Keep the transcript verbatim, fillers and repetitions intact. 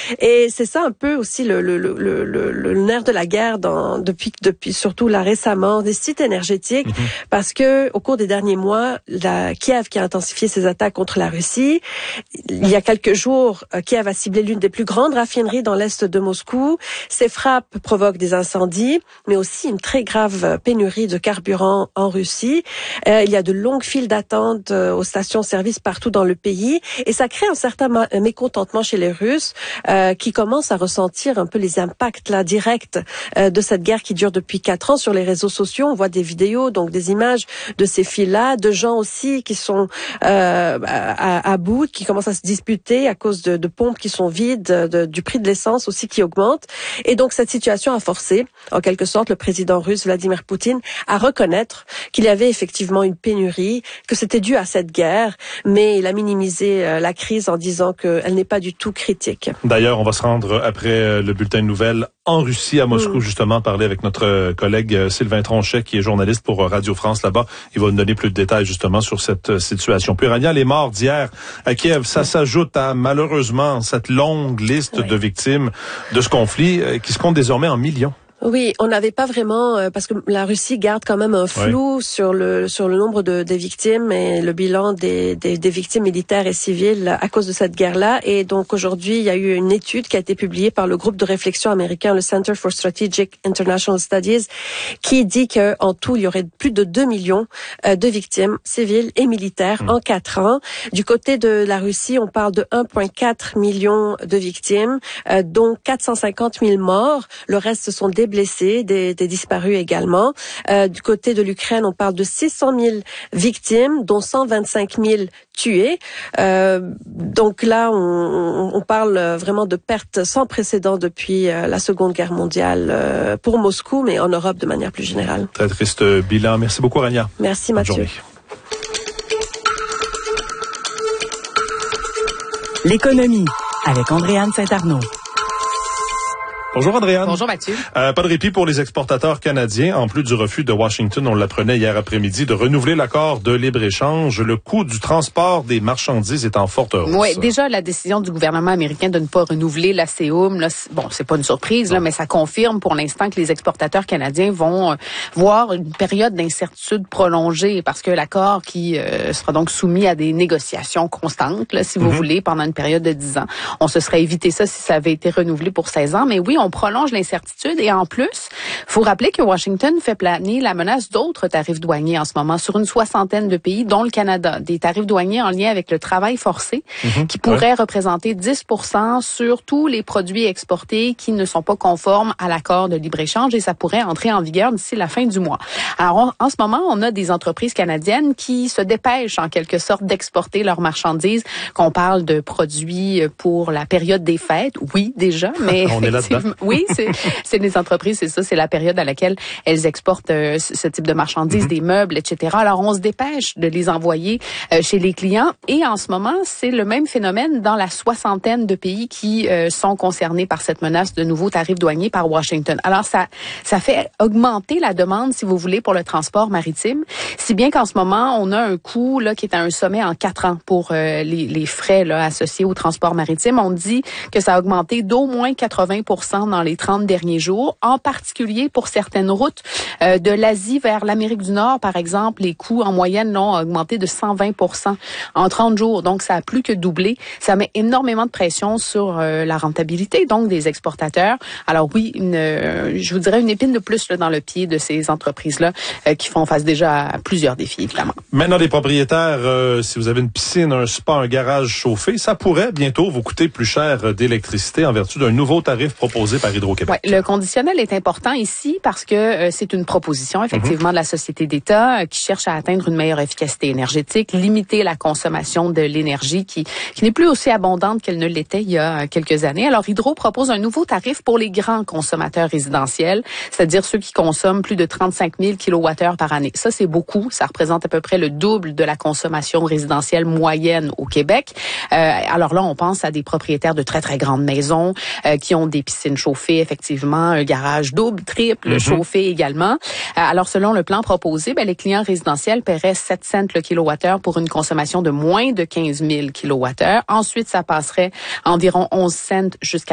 Et c'est ça un peu aussi le, le, le, le, le, le nerf de la guerre dans, depuis, depuis surtout là récemment, des sites énergétiques, mm-hmm. parce que au cours des derniers mois, la Kiev qui a intensifié ses attaques contre la Russie, il y a quelques jours, Kiev a ciblé l'une des plus grandes raffineries dans l'est de Moscou. Ces frappes provoquent des incendies, mais aussi une très grave pénurie de carburant en Russie. Euh, il y a de longues files d'attente euh, aux stations-service partout dans le pays, et ça crée un certain ma- mécontentement chez les Russes euh, qui commencent à ressentir un peu les impacts là directs euh, de cette guerre qui dure depuis quatre ans sur les réseaux sociaux. On voit des vidéos, donc des images de ces files-là, de gens aussi qui sont euh, à, à bout, qui commencent à se disputer à cause de, de pompes qui sont vides, de, du prix de l'essence aussi qui augmente. Et donc cette situation a forcé, en quelque sorte, le président russe Vladimir Poutine à reconnaître qu'il y avait effectivement une pénurie, que c'était dû à cette guerre, mais il a minimisé euh, la crise en disant qu'elle n'est pas du tout critique. D'ailleurs, on va se rendre après le bulletin de nouvelles en Russie, à Moscou, mmh. justement, parler avec notre collègue Sylvain Tronchet, qui est journaliste pour Radio France là-bas. Il va nous donner plus de détails, justement, sur cette situation. Puis, Rania, les morts d'hier à Kiev, ça mmh. s'ajoute à, malheureusement, cette longue liste oui. de victimes de ce conflit euh, qui se compte désormais en millions. Oui, on n'avait pas vraiment euh, parce que la Russie garde quand même un flou oui. sur le sur le nombre de des victimes et le bilan des, des des victimes militaires et civiles à cause de cette guerre-là. Et donc aujourd'hui, il y a eu une étude qui a été publiée par le groupe de réflexion américain, le Center for Strategic International Studies, qui dit que en tout, il y aurait plus de deux millions euh, de victimes civiles et militaires mmh. en quatre ans. Du côté de la Russie, on parle de un virgule quatre million de victimes, euh, dont quatre cent cinquante mille morts. Le reste, ce sont des blessés, des, des disparus également. Euh, du côté de l'Ukraine, on parle de six cent mille victimes, dont cent vingt-cinq mille tués. Euh, donc là, on, on parle vraiment de pertes sans précédent depuis euh, la Seconde Guerre mondiale euh, pour Moscou, mais en Europe de manière plus générale. Très triste bilan. Merci beaucoup, Rania. Merci, Mathieu. L'économie avec Andréane Saint-Arnaud. Bonjour Andréane. Bonjour Mathieu. Euh, pas de répit pour les exportateurs canadiens. En plus du refus de Washington, on l'apprenait hier après-midi, de renouveler l'accord de libre-échange. Le coût du transport des marchandises est en forte hausse. Oui, déjà la décision du gouvernement américain de ne pas renouveler l'A C O M, là, bon, c'est pas une surprise, là, mais ça confirme pour l'instant que les exportateurs canadiens vont euh, voir une période d'incertitude prolongée parce que l'accord qui euh, sera donc soumis à des négociations constantes, là, si vous mm-hmm. voulez, pendant une période de dix ans. On se serait évité ça si ça avait été renouvelé pour seize ans, mais oui, on prolonge l'incertitude et en plus, faut rappeler que Washington fait planer la menace d'autres tarifs douaniers en ce moment sur une soixantaine de pays, dont le Canada. Des tarifs douaniers en lien avec le travail forcé mmh, qui pourraient ouais. représenter dix pour cent sur tous les produits exportés qui ne sont pas conformes à l'accord de libre-échange et ça pourrait entrer en vigueur d'ici la fin du mois. Alors, on, en ce moment, on a des entreprises canadiennes qui se dépêchent en quelque sorte d'exporter leurs marchandises, qu'on parle de produits pour la période des fêtes. Oui, déjà, mais on est là-dedans. Oui, c'est, c'est les entreprises, c'est ça, c'est la période à laquelle elles exportent euh, ce type de marchandises, mm-hmm. des meubles, et cetera. Alors, on se dépêche de les envoyer euh, chez les clients et en ce moment, c'est le même phénomène dans la soixantaine de pays qui euh, sont concernés par cette menace de nouveaux tarifs douaniers par Washington. Alors, ça, ça fait augmenter la demande, si vous voulez, pour le transport maritime, si bien qu'en ce moment, on a un coût là qui est à un sommet en quatre ans pour euh, les, les frais là, associés au transport maritime. On dit que ça a augmenté d'au moins quatre-vingts pour cent dans les trente derniers jours, en particulier pour certaines routes euh, de l'Asie vers l'Amérique du Nord, par exemple, les coûts en moyenne l'ont augmenté de cent vingt pour cent en trente jours. Donc, ça a plus que doublé. Ça met énormément de pression sur euh, la rentabilité, donc, des exportateurs. Alors oui, une, euh, je vous dirais une épine de plus là, dans le pied de ces entreprises-là euh, qui font face déjà à plusieurs défis, évidemment. Maintenant, les propriétaires, euh, si vous avez une piscine, un spa, un garage chauffé, ça pourrait bientôt vous coûter plus cher d'électricité en vertu d'un nouveau tarif proposé par Hydro-Québec. Ouais, le conditionnel est important ici parce que euh, c'est une proposition effectivement mm-hmm. de la société d'État euh, qui cherche à atteindre une meilleure efficacité énergétique, limiter la consommation de l'énergie qui qui n'est plus aussi abondante qu'elle ne l'était il y a quelques années. Alors Hydro propose un nouveau tarif pour les grands consommateurs résidentiels, c'est-à-dire ceux qui consomment plus de trente-cinq mille kilowattheures par année. Ça c'est beaucoup, ça représente à peu près le double de la consommation résidentielle moyenne au Québec. Euh, alors là on pense à des propriétaires de très très grandes maisons euh, qui ont des piscines chauffées, effectivement, un garage double, triple, mm-hmm. chauffé également. Alors, selon le plan proposé, ben, les clients résidentiels paieraient sept cents le kilowattheure pour une consommation de moins de quinze mille kilowattheures. Ensuite, ça passerait environ onze cents jusqu'à